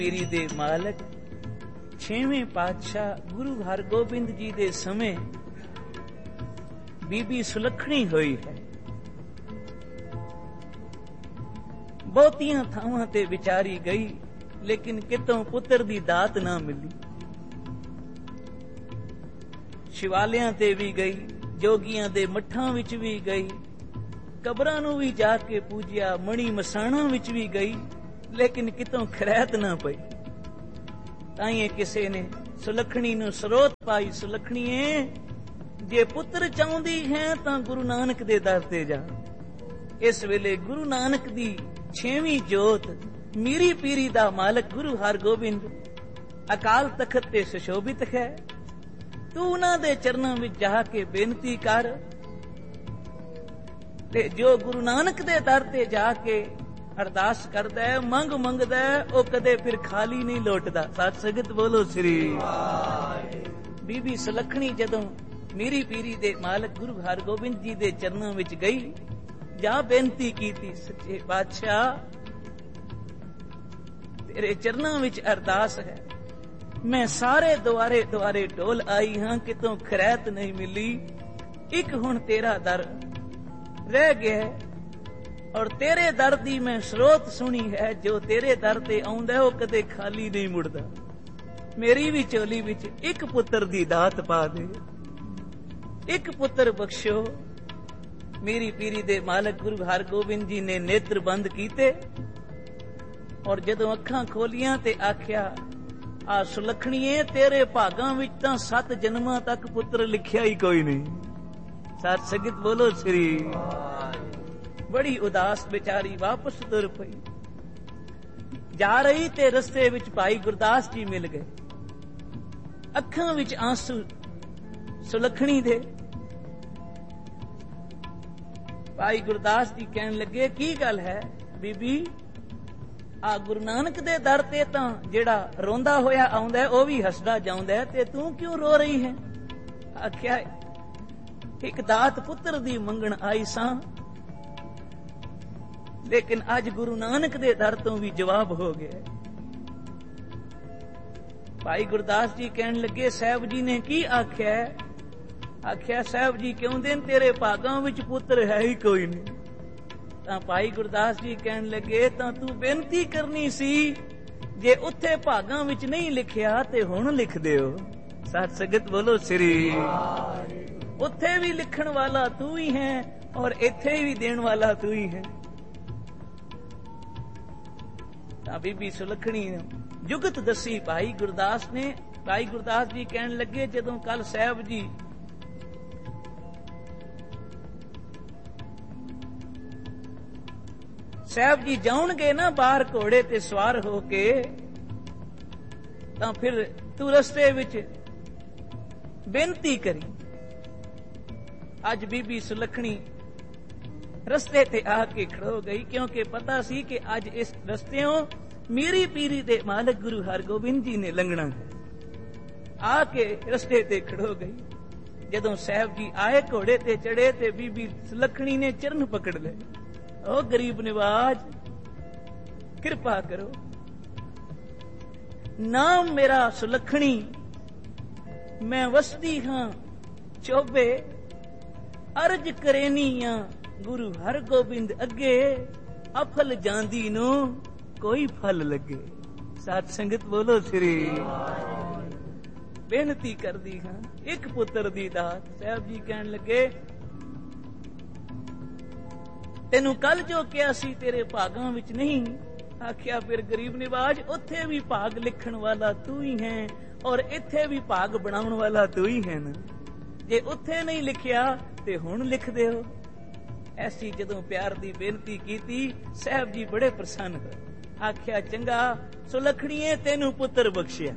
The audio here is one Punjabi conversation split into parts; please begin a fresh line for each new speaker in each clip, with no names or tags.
ਪੀਰੀ ਦੇ ਮਾਲਕ 6ਵੇਂ ਪਾਤਸ਼ਾਹ ਗੁਰੂ ਹਰਗੋਬਿੰਦ ਜੀ ਦੇ ਸਮੇਂ ਬੀਬੀ ਸੁਲੱਖਣੀ ਹੋਈ ਹੈ। ਬਹੁਤੀਆਂ ਥਾਵਾਂ ਤੇ ਵਿਚਾਰੀ ਗਈ, ਲੇਕਿਨ ਕਿਤੋਂ ਪੁੱਤਰ ਦੀ ਦਾਤ ਨਾ ਮਿਲੀ। ਸ਼ਿਵਾਲਿਆਂ ਤੇ ਵੀ ਗਈ, ਜੋਗੀਆਂ ਦੇ ਮੱਠਾਂ ਵਿੱਚ ਵੀ ਗਈ, ਕਬਰਾਂ ਨੂੰ ਵੀ ਜਾ ਕੇ ਪੂਜਿਆ, ਮਣੀ ਮਸਾਣਾਂ ਵਿੱਚ ਵੀ ਗਈ, ਲੇਕਿਨ ਕਿਤੋਂ ਖੈਰਤ ਨਾ ਪਈ। ਤਾਈਂ ਕਿਸੇ ਨੇ ਸੁਲੱਖਣੀ ਨੂੰ ਸਰੋਤ ਪਾਈ, ਸੁਲੱਖਣੀਏ ਜੇ ਪੁੱਤਰ ਚਾਹੁੰਦੀ ਹੈ ਤਾਂ ਗੁਰੂ ਨਾਨਕ ਦੇ ਦਰ ਤੇ ਜਾ। ਇਸ ਵੇਲੇ ਗੁਰੂ ਨਾਨਕ ਦੀ 6ਵੀਂ ਜੋਤ ਮੀਰੀ ਪੀਰੀ ਦਾ ਮਾਲਕ ਗੁਰੂ ਹਰਗੋਬਿੰਦ ਅਕਾਲ ਤਖਤ ਤੇ ਸੁਸ਼ੋਭਿਤ ਹੈ। ਤੂੰ ਉਹਨਾਂ ਦੇ ਚਰਨਾਂ ਵਿੱਚ ਜਾ ਕੇ ਬੇਨਤੀ ਕਰ, ਤੇ ਜੋ ਗੁਰੂ ਨਾਨਕ ਦੇ ਦਰ ਤੇ ਜਾ ਕੇ ਅਰਦਾਸ ਕਰਦਾ ਹੈ, ਮੰਗਦਾ ਹੈ, ਉਹ ਕਦੇ ਫਿਰ ਖਾਲੀ ਨਹੀਂ ਲੌਟਦਾ। ਸਤ ਸੰਗਤ ਬੋਲੋ ਸ੍ਰੀ। ਬੀਬੀ ਸੁਲੱਖਣੀ ਜਦੋਂ ਮੀਰੀ ਪੀਰੀ ਦੇ ਮਾਲਕ ਗੁਰੂ ਹਰਗੋਬਿੰਦ ਜੀ ਦੇ ਚਰਨਾਂ ਵਿੱਚ ਗਈ, ਜਾਂ ਬੇਨਤੀ ਕੀਤੀ, ਸੱਚੇ ਪਾਤਸ਼ਾਹ ਤੇਰੇ ਚਰਨਾਂ ਵਿੱਚ ਅਰਦਾਸ ਹੈ, ਮੈਂ ਸਾਰੇ ਦੁਆਰੇ ਢੋਲ ਆਈ ਹਾਂ, ਕਿਤੋਂ ਖੈਰਤ ਨਹੀਂ ਮਿਲੀ। ਇੱਕ ਹੁਣ ਤੇਰਾ ਦਰ ਰਹਿ ਗਿਆ, ਔਰ ਤੇਰੇ ਦਰ ਦੀ ਮੈਂ ਸਰੋਤ ਸੁਣੀ ਹੈ, ਜੋ ਤੇਰੇ ਦਰ ਤੇ ਆਉਂਦਾ ਉਹ ਕਦੇ ਖਾਲੀ ਨਹੀਂ ਮੁੜਦਾ। ਮੇਰੀ ਵੀ ਝੋਲੀ ਵਿੱਚ ਇੱਕ ਪੁੱਤਰ ਦੀ ਦਾਤ ਪਾ ਦੇ, ਇੱਕ ਪੁੱਤਰ ਬਖਸ਼ੋ। ਮੇਰੀ ਪੀਰੀ ਦੇ ਮਾਲਕ ਗੁਰੂ ਹਰਗੋਬਿੰਦ ਜੀ ਨੇ ਨੇਤਰ ਬੰਦ ਕੀਤੇ, ਔਰ ਜਦੋਂ ਅੱਖਾਂ ਖੋਲੀਆਂ ਤੇ ਆਖਿਆ, ਆ ਸੁਲੱਖਣੀਏ ਤੇਰੇ ਭਾਗਾਂ ਵਿੱਚ ਤਾਂ 7 ਜਨਮਾਂ ਤੱਕ ਪੁੱਤਰ ਲਿਖਿਆ ਹੀ ਕੋਈ ਨਹੀਂ। ਸਤ ਸੰਗਤ ਬੋਲੋ ਸ੍ਰੀ। ਬੜੀ ਉਦਾਸ ਵਿਚਾਰੀ ਵਾਪਸ ਤੁਰ ਪਈ। ਜਾ ਰਹੀ ਤੇ ਰਸਤੇ ਵਿੱਚ ਭਾਈ ਗੁਰਦਾਸ ਜੀ ਮਿਲ ਗਏ, ਅੱਖਾਂ ਵਿੱਚ ਆਂਸੂ ਸੁਲੱਖਣੀ ਦੇ। ਭਾਈ ਗੁਰਦਾਸ ਜੀ ਕਹਿਣ ਲੱਗੇ, ਕੀ ਗੱਲ ਹੈ ਬੀਬੀ, ਆ ਗੁਰੂ ਨਾਨਕ ਦੇ ਦਰ ਤੇ ਤਾਂ ਜਿਹੜਾ ਰੋਂਦਾ ਹੋਇਆ ਆਉਂਦਾ ਉਹ ਵੀ ਹੱਸਦਾ ਜਾਂਦਾ, ਤੇ ਤੂੰ ਕਿਉਂ ਰੋ ਰਹੀ ਹੈ? ਆਖਿਆ, ਇੱਕ ਦਾਤ ਪੁੱਤਰ ਦੀ ਮੰਗਣ ਆਈ ਸਾਂ, ਲੇਕਿਨ ਅੱਜ ਗੁਰੂ ਨਾਨਕ ਦੇ ਦਰ ਤੋਂ ਵੀ ਜਵਾਬ ਹੋ ਗਿਆ। ਭਾਈ ਗੁਰਦਾਸ ਜੀ ਕਹਿਣ ਲੱਗੇ, ਸਾਹਿਬ ਜੀ ਨੇ ਕੀ ਆਖਿਆ? ਆਖਿਆ, ਸਾਹਿਬ ਜੀ ਕਹਿੰਦੇ ਨੇ ਤੇਰੇ ਭਾਗਾਂ ਵਿੱਚ ਪੁੱਤਰ ਹੈ ਹੀ ਕੋਈ ਨਹੀਂ। ਤਾਂ ਭਾਈ ਗੁਰਦਾਸ ਜੀ ਕਹਿਣ ਲੱਗੇ, ਤਾਂ ਤੂੰ ਬੇਨਤੀ ਕਰਨੀ ਸੀ, ਜੇ ਉੱਥੇ ਭਾਗਾਂ ਵਿੱਚ ਨਹੀਂ ਲਿਖਿਆ ਤੇ ਹੁਣ ਲਿਖ ਦਿਓ। ਸਤ ਸੰਗਤ ਬੋਲੋ ਸ੍ਰੀ। ਉੱਥੇ ਵੀ ਲਿਖਣ ਵਾਲਾ ਤੂੰ ਹੀ ਹੈ, ਔਰ ਇੱਥੇ ਵੀ ਦੇਣ ਵਾਲਾ ਤੂੰ ਹੀ ਹੈ। ਤਾਂ ਬੀਬੀ ਸੁਲੱਖਣੀ ਨੇ ਜੁਗਤ ਦੱਸੀ ਭਾਈ ਗੁਰਦਾਸ ਨੇ। ਭਾਈ ਗੁਰਦਾਸ ਜੀ ਕਹਿਣ ਲੱਗੇ, ਜਦੋਂ ਕੱਲ ਸਾਹਿਬ ਜੀ ਜਾਉਣਗੇ ਨਾ ਬਾਹਰ ਘੋੜੇ ਤੇ ਸਵਾਰ ਹੋ ਕੇ, ਤਾਂ ਫਿਰ ਤੂੰ ਰਸਤੇ ਵਿੱਚ ਬੇਨਤੀ ਕਰੀ। ਅੱਜ ਬੀਬੀ ਸੁਲੱਖਣੀ ਰਸਤੇ ਤੇ ਆ ਕੇ ਖੜੋ ਗਈ, ਕਿਉਂਕਿ ਪਤਾ ਸੀ ਕਿ ਅੱਜ ਇਸ ਰਸਤਿਓਂ ਮੀਰੀ ਪੀਰੀ ਦੇ ਮਾਲਕ ਗੁਰੂ ਹਰਗੋਬਿੰਦ ਜੀ ਨੇ ਲੰਘਣਾ ਹੈ। ਆ ਕੇ ਰਸਤੇ ਤੇ ਖੜੋ ਗਈ। ਜਦੋਂ ਸਾਹਿਬ ਜੀ ਆਏ, ਘੋੜੇ ਤੇ ਚੜੇ, ਤੇ ਬੀਬੀ ਸੁਲੱਖਣੀ ਨੇ ਚਰਨ ਪਕੜ ਲਏ। ਓ ਗਰੀਬ ਨਿਵਾਜ, ਕਿਰਪਾ ਕਰੋ, ਨਾਮ ਮੇਰਾ ਸੁਲੱਖਣੀ, ਮੈਂ ਵਸਦੀ ਹਾਂ ਚੋਬੇ, ਅਰਜ ਕਰੇਨੀਆਂ ਗੁਰੂ ਹਰਗੋਬਿੰਦ ਅੱਗੇ, ਅਫਲ ਜਾਂਦੀ ਨੂੰ ਕੋਈ ਫਲ ਲੱਗੇ। ਸਤ ਸੰਗਤ ਬੋਲੋ ਸ੍ਰੀ। ਬੇਨਤੀ ਕਰਦੀ ਹਾਂ ਇੱਕ ਪੁੱਤਰ ਦੀ ਦਾਤ। ਸਾਹਿਬ ਜੀ ਕਹਿਣ ਲੱਗੇ, ਤੈਨੂੰ ਕੱਲ ਜੋ ਕਿਹਾ ਸੀ ਤੇਰੇ ਭਾਗਾਂ ਵਿੱਚ ਨਹੀਂ। ਆਖਿਆ, ਫਿਰ ਗਰੀਬ ਨਿਵਾਜ, ਉੱਥੇ ਵੀ ਭਾਗ ਲਿਖਣ ਵਾਲਾ ਤੂੰ ਹੀ ਹੈ, ਔਰ ਇੱਥੇ ਵੀ ਭਾਗ ਬਣਾਉਣ ਵਾਲਾ ਤੂੰ ਹੀ ਹੈ ਨਾ। ਜੇ ਉੱਥੇ ਨਹੀਂ ਲਿਖਿਆ ਤੇ ਹੁਣ ਲਿਖ ਦਿਓ। ਐਸੀ ਜਦੋਂ ਪਿਆਰ ਦੀ ਬੇਨਤੀ ਕੀਤੀ, ਸਾਹਿਬ ਜੀ ਬੜੇ ਪ੍ਰਸੰਨ ਹੋਏ। ਆਖਿਆ, ਚੰਗਾ ਸੁਲੱਖਣੀਏ, ਤੈਨੂੰ ਪੁੱਤਰ ਬਖਸ਼ਿਆ।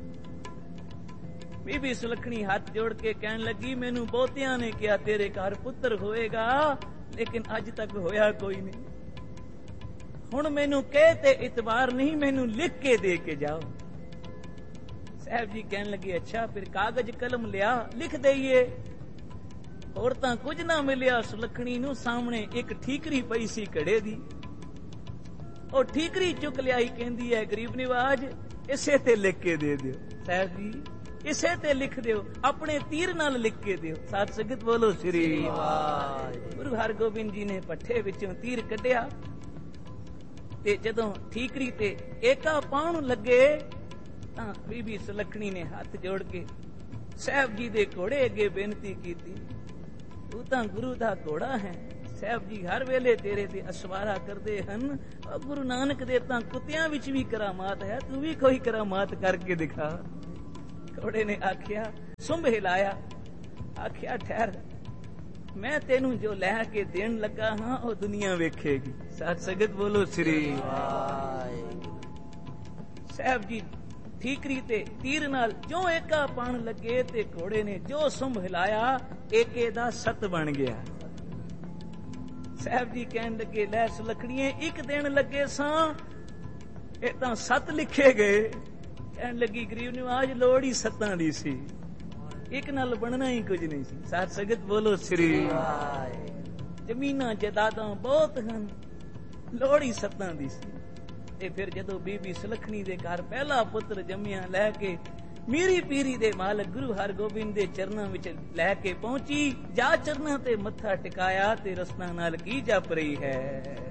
ਬੀਬੀ ਸੁਲੱਖਣੀ ਹੱਥ ਜੋੜ ਕੇ ਕਹਿਣ ਲੱਗੀ, ਮੈਨੂੰ ਬਹੁਤਿਆਂ ਨੇ ਕਿਹਾ ਤੇਰੇ ਘਰ ਪੁੱਤਰ ਹੋਏਗਾ, ਲੇਕਿਨ ਅੱਜ ਤੱਕ ਹੋਇਆ ਕੋਈ ਨਹੀਂ। ਹੁਣ ਮੈਨੂੰ ਕਹਿ ਤੇ ਇਤਬਾਰ ਨਹੀਂ, ਮੈਨੂੰ ਲਿਖ ਕੇ ਦੇ ਕੇ ਜਾਓ। ਸਾਹਿਬ ਜੀ ਕਹਿਣ ਲੱਗੇ, ਅੱਛਾ ਫਿਰ ਕਾਗਜ਼ ਕਲਮ ਲਿਆ, ਲਿਖ ਦਈਏ। ਹੋਰ ਤਾਂ ਕੁਝ ਨਾ ਮਿਲਿਆ ਸੁਲੱਖਣੀ ਨੂੰ। ਸਾਹਮਣੇ ਇੱਕ ਠੀਕਰੀ ਪਈ ਸੀ ਘੜੇ ਦੀ। ਉਹ ਠੀਕਰੀ ਚੁੱਕ ਲਿਆਈ, ਕਹਿੰਦੀ ਹੈ ਗਰੀਬ ਨਿਵਾਜ ਇਸੇ ਤੇ ਲਿਖ ਕੇ ਦੇ ਦਿਓ। ਸਾਹਿਬ ਜੀ ਇਸੇ ਤੇ ਲਿਖ ਦਿਓ, ਆਪਣੇ ਤੀਰ ਨਾਲ ਲਿਖ ਕੇ ਦਿਓ। ਸਾਧ ਸੰਗਤ ਬੋਲੋ ਸ੍ਰੀ ਵਾਹਿਗੁਰੂ। ਗੁਰੂ ਹਰਗੋਬਿੰਦ ਜੀ ਨੇ ਪੱਠੇ ਵਿੱਚੋਂ ਤੀਰ ਕੱਢਿਆ ਤੇ ਜਦੋਂ ਠੀਕਰੀ ਤੇ ਏਕਾ ਪਾਉਣ ਲੱਗੇ ਤਾਂ ਬੀਬੀ ਸੁਲੱਖਣੀ ਨੇ ਹੱਥ ਜੋੜ ਕੇ ਸਾਹਿਬ ਜੀ ਦੇ ਘੋੜੇ ਅੱਗੇ ਬੇਨਤੀ ਕੀਤੀ, ਤੂੰ ਤਾਂ ਗੁਰੂ ਦਾ ਘੋੜਾ ਹੈ, ਸਾਹਿਬ ਜੀ ਹਰ ਵੇਲੇ ਤੇਰੇ ਤੇ ਅਸਵਾਰਾ ਕਰਦੇ ਹਨ। ਗੁਰੂ ਨਾਨਕ ਦੇ ਤਾਂ ਕੁੱਤਿਆਂ ਵਿੱਚ ਵੀ ਕਰਾਮਾਤ ਹੈ, ਤੂੰ ਵੀ ਕੋਈ ਕਰਾਮਾਤ ਕਰਕੇ ਦਿਖਾ। ਘੋੜੇ ਨੇ ਆਖਿਆ, ਸੁੰਭ ਹਿਲਾਇਆ, ਆਖਿਆ ਠਹਿਰ, ਮੈਂ ਤੈਨੂੰ ਜੋ ਲੈ ਕੇ ਦੇਣ ਲੱਗਾ ਹਾਂ ਉਹ ਦੁਨੀਆ ਵੇਖੇਗੀ। ਸਾਧ ਸੰਗਤ ਬੋਲੋ ਸ੍ਰੀ ਵਾਹਿਗੁਰੂ। ਸਾਹਿਬ ਜੀ ਠੀਕਰੀ ਤੇ ਤੀਰ ਨਾਲ ਜੋ ਏਕਾ ਪਾਣ ਲੱਗੇ ਤੇ ਘੋੜੇ ਨੇ ਜੋ ਸੁੰਭ ਹਿਲਾਇਆ, ਏਕੇ ਦਾ ਸੱਤ ਬਣ ਗਿਆ। ਸਾਹਿਬ ਜੀ ਕਹਿਣ ਲੱਗੇ, ਲੈ ਸੁਲੱਖਣੀਏ ਇੱਕ ਦੇਣ ਲੱਗੇ ਸਾਂ, ਇਹ ਤਾਂ ਸੱਤ ਲਿਖੇ ਗਏ। ਕਹਿਣ ਲੱਗੀ ਗਰੀਬ ਨਿਵਾਜ ਲੋੜ ਹੀ ਸੱਤਾਂ ਦੀ ਸੀ, ਇੱਕ ਨਾਲ ਬਣਨਾ ਹੀ ਕੁਝ ਨਹੀਂ ਸੀ। ਸਾਧ ਸੰਗਤ ਬੋਲੋ ਸ੍ਰੀ ਵਾਹਿਗੁਰੂ। ਜ਼ਮੀਨਾਂ ਜਾਇਦਾਦਾਂ ਬਹੁਤ ਹਨ, ਲੋੜ ਹੀ ਸੱਤਾਂ ਦੀ ਸੀ। ਤੇ ਫਿਰ ਜਦੋਂ ਬੀਬੀ ਸੁਲੱਖਣੀ ਦੇ ਘਰ ਪਹਿਲਾ ਪੁੱਤਰ ਜੰਮਿਆ, ਲੈ ਕੇ ਮੀਰੀ ਪੀਰੀ ਦੇ ਮਾਲਕ ਗੁਰੂ ਹਰਗੋਬਿੰਦ ਦੇ ਚਰਨਾਂ ਵਿੱਚ ਲੈ ਕੇ ਪਹੁੰਚੀ, ਜਾ ਚਰਨਾਂ ਤੇ ਮੱਥਾ ਟਿਕਾਇਆ ਤੇ ਰਸਨਾ ਨਾਲ ਕੀ ਜਪ ਰਹੀ ਹੈ।